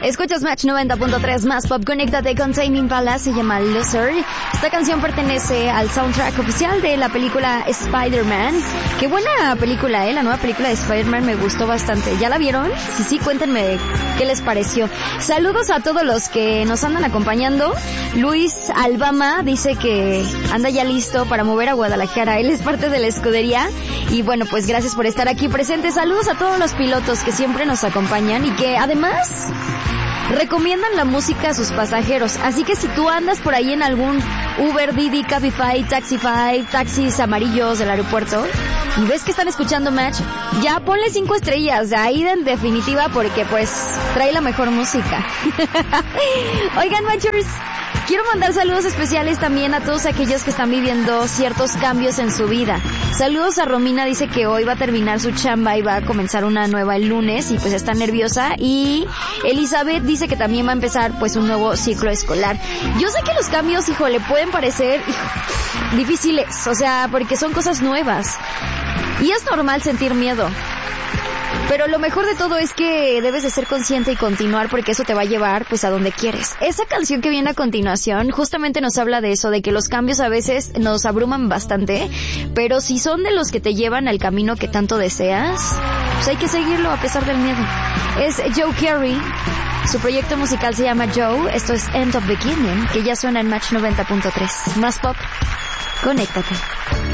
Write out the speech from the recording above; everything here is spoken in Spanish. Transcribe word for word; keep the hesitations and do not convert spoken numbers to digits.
Escuchas Match noventa punto tres, más pop. Conéctate con Tame Impala, se llama Loser. Esta canción pertenece al soundtrack oficial de la película Spider-Man. Qué buena película, eh, la nueva película de Spider-Man me gustó bastante. ¿Ya la vieron? Sí, sí, cuéntenme qué les pareció. Saludos a todos los que nos andan acompañando. Luis Albama dice que anda ya listo para mover a Guadalajara. Él es parte de la escudería. Y bueno, pues gracias por estar aquí presentes. Saludos a todos los pilotos que siempre nos acompañan y que además recomiendan la música a sus pasajeros. Así que si tú andas por ahí en algún Uber, Didi, Cabify, Taxify, taxis amarillos del aeropuerto y ves que están escuchando Match, ya ponle cinco estrellas, ahí en definitiva, porque pues trae la mejor música. Oigan, Matchers, quiero mandar saludos especiales también a todos aquellos que están viviendo ciertos cambios en su vida. Saludos a Romina, dice que hoy va a terminar su chamba y va a comenzar una nueva el lunes y pues está nerviosa. Y Elizabeth dice que también va a empezar pues un nuevo ciclo escolar. Yo sé que los cambios, híjole, pueden parecer hijo, difíciles, o sea, porque son cosas nuevas. Y es normal sentir miedo. Pero lo mejor de todo es que debes de ser consciente y continuar, porque eso te va a llevar pues a donde quieres. Esa canción que viene a continuación justamente nos habla de eso, de que los cambios a veces nos abruman bastante, pero si son de los que te llevan al camino que tanto deseas, pues hay que seguirlo a pesar del miedo. Es Joe Carey, su proyecto musical se llama Joe, esto es End of Beginning, que ya suena en Match noventa punto tres. Más pop, conéctate.